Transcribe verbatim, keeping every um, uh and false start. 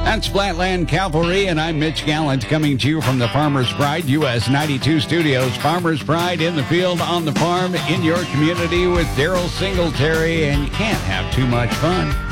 That's Flatland Cavalry, and I'm Mitch Gallant coming to you from the Farmer's Pride U S ninety-two studios. Farmer's Pride in the field, on the farm, in your community with Daryl Singletary, and you can't have too much fun